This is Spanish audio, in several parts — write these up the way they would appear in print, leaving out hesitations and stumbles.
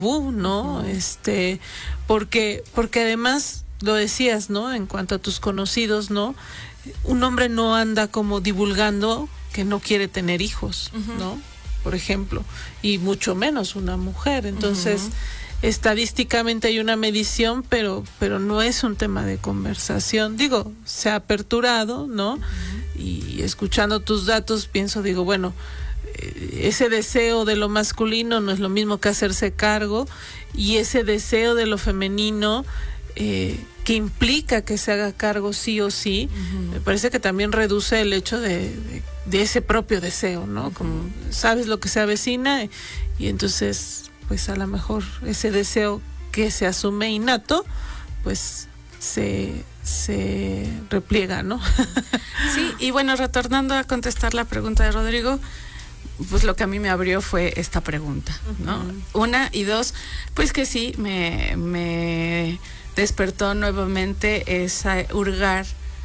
¿no? Porque además lo decías, ¿no? En cuanto a tus conocidos, ¿no? Un hombre no anda como divulgando que no quiere tener hijos, ¿no? Por ejemplo, y mucho menos una mujer. Entonces, estadísticamente hay una medición, pero no es un tema de conversación. Digo, se ha aperturado, ¿no? Y escuchando tus datos, digo, bueno, ese deseo de lo masculino no es lo mismo que hacerse cargo, y ese deseo de lo femenino que implica que se haga cargo sí o sí, me parece que también reduce el hecho de ese propio deseo, ¿no? Como sabes lo que se avecina, y entonces pues a lo mejor ese deseo que se asume innato pues se repliega, ¿no? Sí, y bueno, retornando a contestar la pregunta de Rodrigo, pues lo que a mí me abrió fue esta pregunta, ¿no? Una, y dos, pues que sí, me despertó nuevamente esa hurgar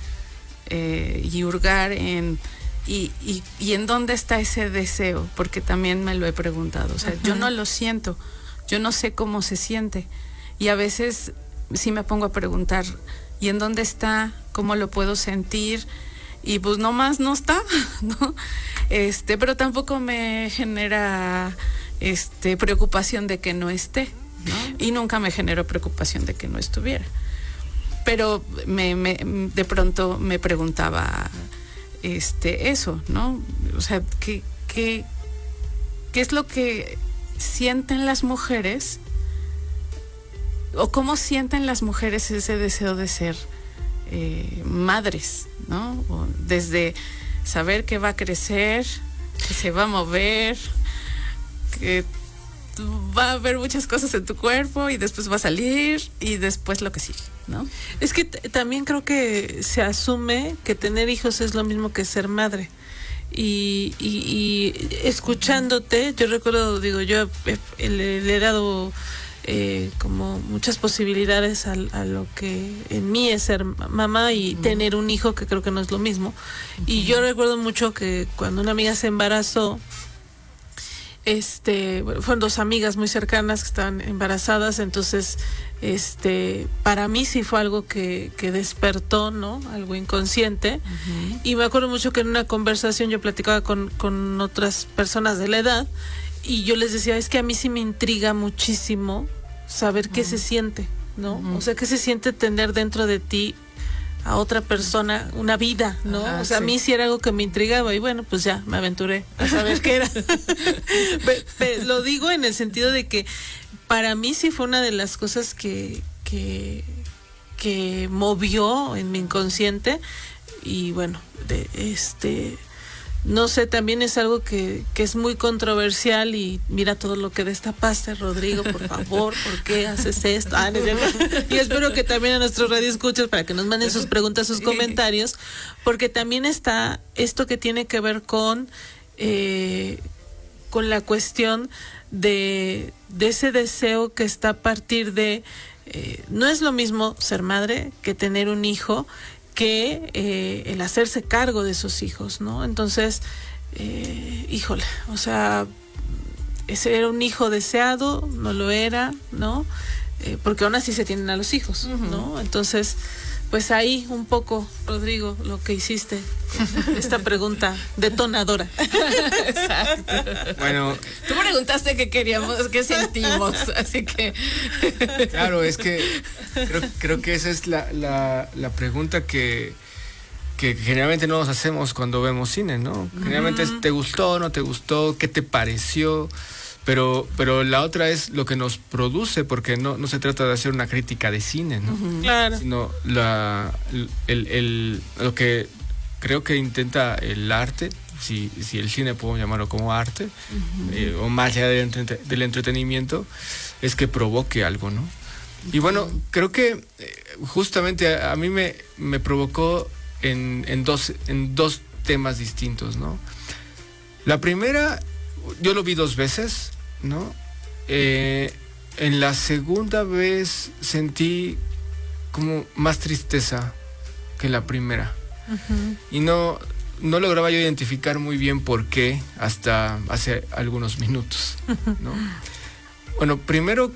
en en dónde está ese deseo, porque también me lo he preguntado, o sea, yo no lo siento, yo no sé cómo se siente, y a veces sí me pongo a preguntar, ¿y en dónde está? ¿Cómo lo puedo sentir? Y pues nomás no está, ¿no? Pero tampoco me genera preocupación de que no esté, ¿no? Y nunca me generó preocupación de que no estuviera. Pero de pronto me preguntaba eso, ¿no? O sea, ¿qué es lo que sienten las mujeres? ¿O cómo sienten las mujeres ese deseo de ser madres, ¿no? O desde saber que va a crecer, que se va a mover, que va a haber muchas cosas en tu cuerpo y después va a salir y después lo que sigue, ¿no? Es que también creo que se asume que tener hijos es lo mismo que ser madre. Y escuchándote, yo recuerdo, digo, yo le he dado como muchas posibilidades a lo que en mí es ser mamá y tener un hijo, que creo que no es lo mismo. Y yo recuerdo mucho que cuando una amiga se embarazó, fueron dos amigas muy cercanas que estaban embarazadas, entonces para mí sí fue algo que despertó, ¿no? Algo inconsciente. Y me acuerdo mucho que en una conversación yo platicaba con otras personas de la edad, y yo les decía, es que a mí sí me intriga muchísimo saber qué se siente, ¿no? O sea, qué se siente tener dentro de ti a otra persona, una vida, ¿no? O sea, sí. A mí sí era algo que me intrigaba, y bueno, pues ya me aventuré a saber qué era. Lo digo en el sentido de que para mí sí fue una de las cosas que movió en mi inconsciente, y bueno, no sé, también es algo que es muy controversial, y mira todo lo que destapaste, Rodrigo, por favor, ¿por qué haces esto? Y espero que también a nuestros radioescuchas, para que nos manden sus preguntas, sus comentarios, porque también está esto que tiene que ver con la cuestión de ese deseo que está a partir de, no es lo mismo ser madre que tener un hijo, que el hacerse cargo de esos hijos, ¿no? Entonces, híjole, o sea, ese era un hijo deseado, no lo era, ¿no? Porque aún así se tienen a los hijos, ¿no? Entonces, pues ahí un poco, Rodrigo, lo que hiciste con esta pregunta detonadora. Exacto. Bueno, tú preguntaste qué queríamos, qué sentimos, así que claro, es que creo que esa es la pregunta que generalmente no nos hacemos cuando vemos cine, ¿no? Generalmente es, ¿te gustó, no te gustó? ¿Qué te pareció? Pero la otra es lo que nos produce, porque no se trata de hacer una crítica de cine, ¿no? Claro. Sino lo que creo que intenta el arte, si el cine puedo llamarlo como arte, o más allá del entretenimiento, es que provoque algo, ¿no? Y bueno, creo que justamente a mí me provocó en dos temas distintos, ¿no? La primera, yo lo vi 2 veces, ¿no? En la segunda vez sentí como más tristeza que la primera. Y no lograba yo identificar muy bien por qué hasta hace algunos minutos, ¿no? Bueno, primero